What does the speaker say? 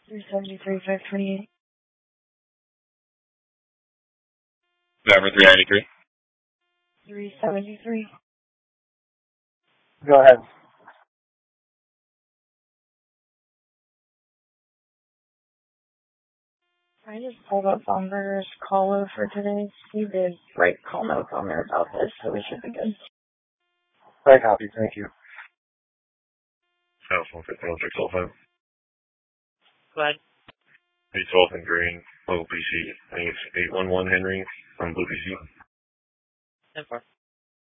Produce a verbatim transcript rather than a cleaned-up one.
three seventy-three, five twenty-eight. Driver three ninety-three. three seventy-three. Go ahead. I just pulled up Bomber's call for today. He did write call notes on there about this, so we should be good. I copy, thank you. House one fifty one six oh five. Go ahead. eight twelve and Green, low P C. I think it's eight one one Henry from Blue P C. ten four.